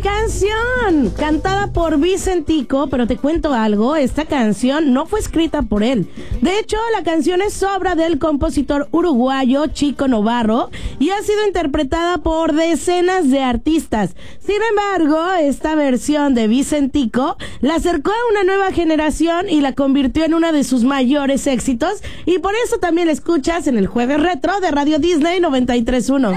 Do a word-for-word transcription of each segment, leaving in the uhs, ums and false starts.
canción cantada por Vicentico, pero te cuento algo, esta canción no fue escrita por él. De hecho, la canción es obra del compositor uruguayo Chico Novarro y ha sido interpretada por decenas de artistas. Sin embargo, esta versión de Vicentico la acercó a una nueva generación y la convirtió en uno de sus mayores éxitos, y por eso también la escuchas en el Jueves Retro de Radio Disney noventa y tres punto uno.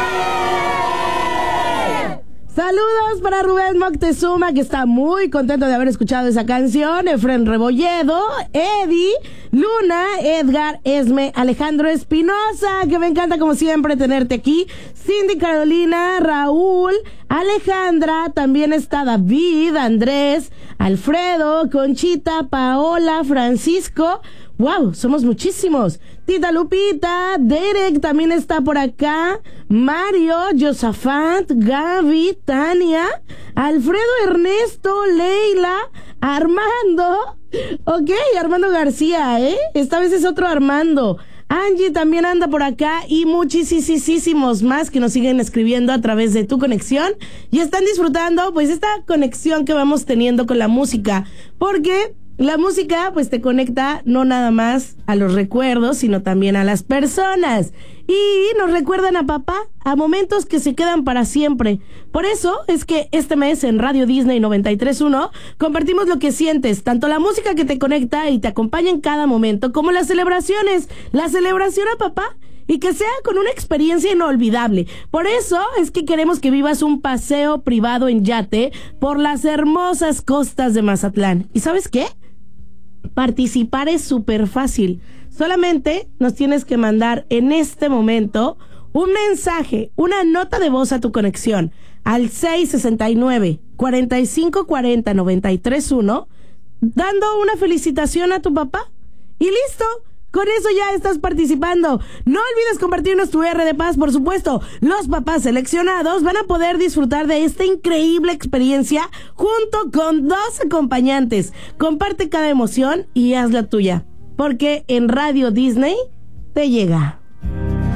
Saludos para Rubén Moctezuma, que está muy contento de haber escuchado esa canción. Efren Rebolledo, Eddie, Luna, Edgar, Esme, Alejandro Espinosa, que me encanta como siempre tenerte aquí. Cindy Carolina, Raúl, Alejandra, también está David, Andrés, Alfredo, Conchita, Paola, Francisco. ¡Wow! Somos muchísimos. Tita Lupita, Derek también está por acá. Mario, Josafat, Gaby, Tania, Alfredo Ernesto, Leila, Armando. Ok, Armando García, ¿eh? Esta vez es otro Armando. Angie también anda por acá y muchísimos más que nos siguen escribiendo a través de tu conexión y están disfrutando pues esta conexión que vamos teniendo con la música, porque la música pues te conecta no nada más a los recuerdos, sino también a las personas. Y nos recuerdan a papá, a momentos que se quedan para siempre. Por eso es que este mes en Radio Disney noventa y tres punto uno compartimos lo que sientes, tanto la música que te conecta y te acompaña en cada momento, como las celebraciones, la celebración a papá, y que sea con una experiencia inolvidable. Por eso es que queremos que vivas un paseo privado en yate por las hermosas costas de Mazatlán. ¿Y sabes qué? Participar es súper fácil. Solamente nos tienes que mandar en este momento un mensaje, una nota de voz a tu conexión al seis sesenta y nueve, cuarenta y cinco cuarenta, noventa y tres uno, dando una felicitación a tu papá. Y listo. Con eso ya estás participando. No olvides compartirnos tu R de Paz, por supuesto. Los papás seleccionados van a poder disfrutar de esta increíble experiencia junto con dos acompañantes. Comparte cada emoción y haz la tuya, porque en Radio Disney te llega.